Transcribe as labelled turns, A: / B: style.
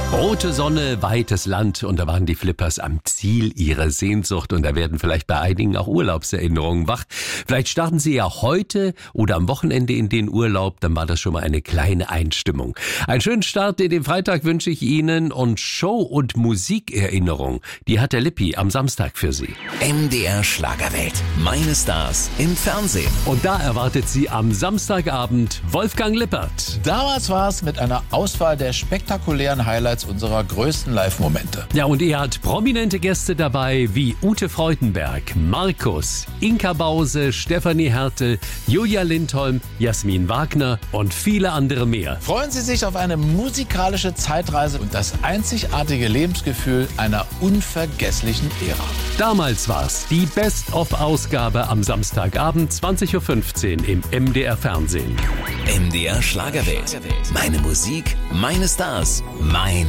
A: Rote Sonne, weites Land und da waren die Flippers am Ziel ihrer Sehnsucht und da werden vielleicht bei einigen auch Urlaubserinnerungen wach. Vielleicht starten Sie ja heute oder am Wochenende in den Urlaub, dann war das schon mal eine kleine Einstimmung. Einen schönen Start in den Freitag wünsche ich Ihnen und Show- und Musikerinnerung, die hat der Lippi am Samstag für Sie.
B: MDR Schlagerwelt. Meine Stars im Fernsehen.
A: Und da erwartet Sie am Samstagabend Wolfgang Lippert.
C: Damals war es mit einer Auswahl der spektakulären Highlights unserer größten Live-Momente.
A: Ja, und er hat prominente Gäste dabei wie Ute Freudenberg, Markus, Inka Bause, Stefanie Hertel, Julia Lindholm, Jasmin Wagner und viele andere mehr.
C: Freuen Sie sich auf eine musikalische Zeitreise und das einzigartige Lebensgefühl einer unvergesslichen Ära.
A: Damals war's die Best-of-Ausgabe am Samstagabend 20.15 Uhr im MDR Fernsehen.
B: MDR Schlagerwelt. Meine Musik, meine Stars, mein